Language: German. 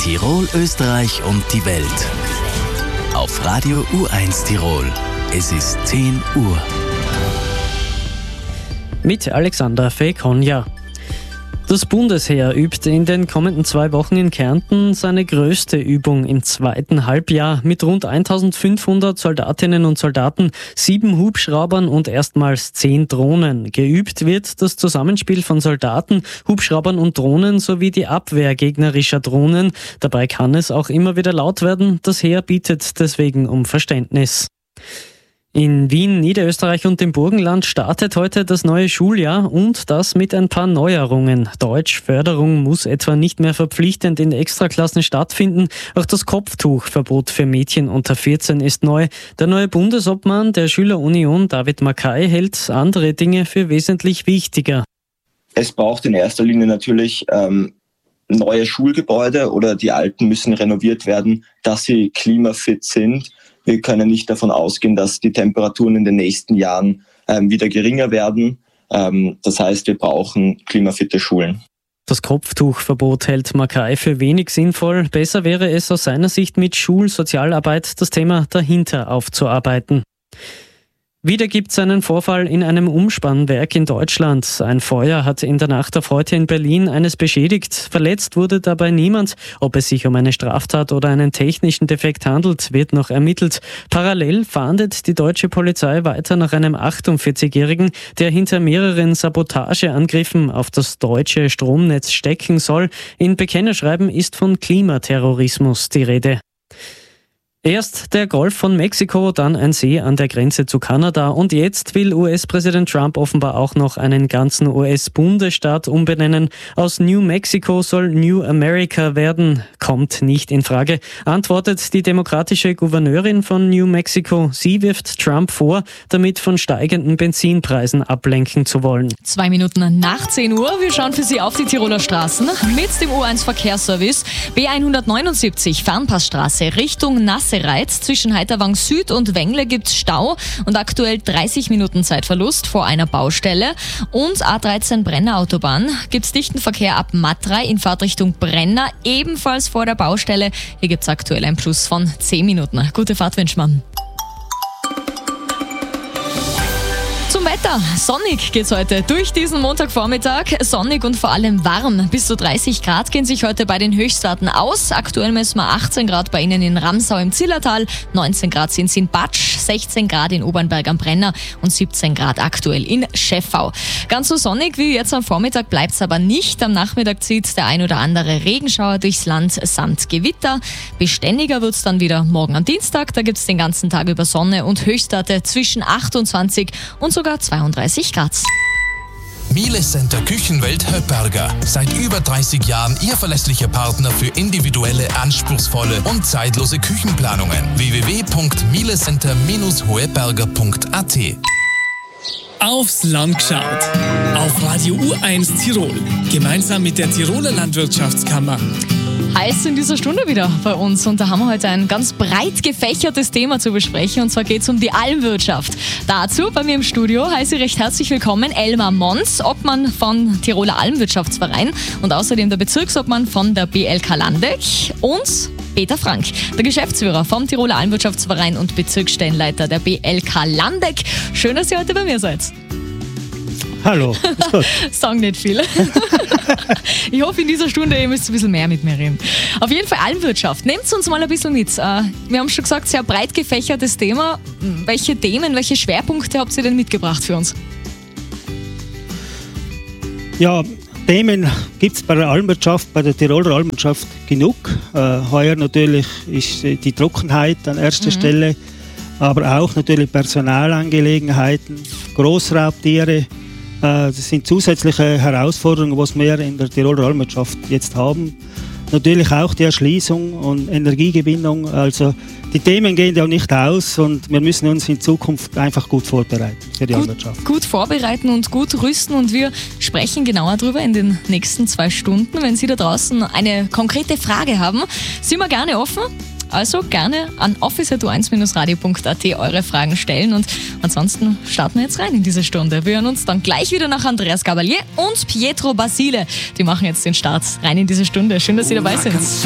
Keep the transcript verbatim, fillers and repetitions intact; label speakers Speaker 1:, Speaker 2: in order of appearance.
Speaker 1: Tirol, Österreich und die Welt. Auf Radio U eins Tirol. Es ist zehn Uhr.
Speaker 2: Mit Alexander Fekonja. Das Bundesheer übt in den kommenden zwei Wochen in Kärnten seine größte Übung im zweiten Halbjahr mit rund eintausendfünfhundert Soldatinnen und Soldaten, sieben Hubschraubern und erstmals zehn Drohnen. Geübt wird das Zusammenspiel von Soldaten, Hubschraubern und Drohnen sowie die Abwehr gegnerischer Drohnen. Dabei kann es auch immer wieder laut werden. Das Heer bittet deswegen um Verständnis. In Wien, Niederösterreich und dem Burgenland startet heute das neue Schuljahr und das mit ein paar Neuerungen. Deutschförderung muss etwa nicht mehr verpflichtend in Extraklassen stattfinden. Auch das Kopftuchverbot für Mädchen unter vierzehn ist neu. Der neue Bundesobmann der Schülerunion, David Mackay, hält andere Dinge für wesentlich wichtiger.
Speaker 3: Es braucht in erster Linie natürlich ähm, neue Schulgebäude oder die alten müssen renoviert werden, dass sie klimafit sind. Wir können nicht davon ausgehen, dass die Temperaturen in den nächsten Jahren ähm, wieder geringer werden. Ähm, das heißt, wir brauchen klimafitte Schulen.
Speaker 2: Das Kopftuchverbot hält Mackay für wenig sinnvoll. Besser wäre es aus seiner Sicht mit Schulsozialarbeit das Thema dahinter aufzuarbeiten. Wieder gibt es einen Vorfall in einem Umspannwerk in Deutschland. Ein Feuer hat in der Nacht auf heute in Berlin eines beschädigt. Verletzt wurde dabei niemand. Ob es sich um eine Straftat oder einen technischen Defekt handelt, wird noch ermittelt. Parallel fahndet die deutsche Polizei weiter nach einem achtundvierzigjährigen, der hinter mehreren Sabotageangriffen auf das deutsche Stromnetz stecken soll. In Bekennerschreiben ist von Klimaterrorismus die Rede. Erst der Golf von Mexiko, dann ein See an der Grenze zu Kanada und jetzt will U S-Präsident Trump offenbar auch noch einen ganzen U S-Bundesstaat umbenennen. Aus New Mexico soll New America werden. Kommt nicht in Frage, antwortet die demokratische Gouverneurin von New Mexico. Sie wirft Trump vor, damit von steigenden Benzinpreisen ablenken zu wollen.
Speaker 4: Zwei Minuten nach zehn Uhr. Wir schauen für Sie auf die Tiroler Straßen mit dem U eins Verkehrsservice. B hundertneunundsiebzig Fernpassstraße Richtung Nasse Reiz. Zwischen Heiterwang Süd und Wengle gibt's Stau und aktuell dreißig Minuten Zeitverlust vor einer Baustelle. Und A dreizehn Brenner Autobahn gibt's dichten Verkehr ab Matrei in Fahrtrichtung Brenner, ebenfalls vor der Baustelle. Hier gibt's aktuell ein Plus von zehn Minuten. Gute Fahrt wünscht man. Zum Wetter. Sonnig geht's heute durch diesen Montagvormittag. Sonnig und vor allem warm. Bis zu dreißig Grad gehen sich heute bei den Höchstwerten aus. Aktuell messen wir achtzehn Grad bei Ihnen in Ramsau im Zillertal, neunzehn Grad sind es in Batsch, sechzehn Grad in Obernberg am Brenner und siebzehn Grad aktuell in Scheffau. Ganz so sonnig wie jetzt am Vormittag bleibt's aber nicht. Am Nachmittag zieht der ein oder andere Regenschauer durchs Land samt Gewitter. Beständiger wird's dann wieder morgen am Dienstag. Da gibt's den ganzen Tag über Sonne und Höchstwerte zwischen achtundzwanzig und sogar zweiunddreißig Grad.
Speaker 5: Miele Center Küchenwelt Höpperger. Seit über dreißig Jahren Ihr verlässlicher Partner für individuelle, anspruchsvolle und zeitlose Küchenplanungen. w w w punkt mielecenter Bindestrich hoeberger punkt a t.
Speaker 6: Aufs Land geschaut. Auf Radio U eins Tirol. Gemeinsam mit der Tiroler Landwirtschaftskammer.
Speaker 4: Heiß in dieser Stunde wieder bei uns und da haben wir heute ein ganz breit gefächertes Thema zu besprechen und zwar geht es um die Almwirtschaft. Dazu bei mir im Studio heiße ich recht herzlich willkommen Elmar Mons, Obmann von Tiroler Almwirtschaftsverein und außerdem der Bezirksobmann von der B L K Landeck und Peter Frank, der Geschäftsführer vom Tiroler Almwirtschaftsverein und Bezirksstellenleiter der B L K Landeck. Schön, dass ihr heute bei mir seid.
Speaker 7: Hallo, ist gut.
Speaker 4: Sagen nicht viel. Ich hoffe, in dieser Stunde ihr müsst ein bisschen mehr mit mir reden. Auf jeden Fall Almwirtschaft. Nehmt uns mal ein bisschen mit. Wir haben schon gesagt, sehr breit gefächertes Thema. Welche Themen, welche Schwerpunkte habt ihr denn mitgebracht für uns?
Speaker 7: Ja, Themen gibt es bei der Almwirtschaft, bei der Tiroler Almwirtschaft genug. Äh, heuer natürlich ist die Trockenheit an erster mhm. Stelle, aber auch natürlich Personalangelegenheiten, Großraubtiere. Das sind zusätzliche Herausforderungen, die wir in der Tiroler Almwirtschaft jetzt haben. Natürlich auch die Erschließung und Energiegewinnung. Also die Themen gehen ja nicht aus und wir müssen uns in Zukunft einfach gut vorbereiten für die
Speaker 4: gut,
Speaker 7: Almwirtschaft.
Speaker 4: Gut vorbereiten und gut rüsten und wir sprechen genauer darüber in den nächsten zwei Stunden. Wenn Sie da draußen eine konkrete Frage haben, sind wir gerne offen. Also gerne an office at u eins radio punkt a t eure Fragen stellen und ansonsten starten wir jetzt rein in diese Stunde. Wir hören uns dann gleich wieder nach Andreas Gabalier und Pietro Basile. Die machen jetzt den Start rein in diese Stunde. Schön, dass Sie dabei sind.